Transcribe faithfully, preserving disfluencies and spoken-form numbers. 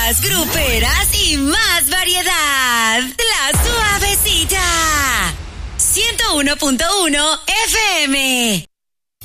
Más gruperas y más variedad. La Suavecita. ciento uno punto uno F M.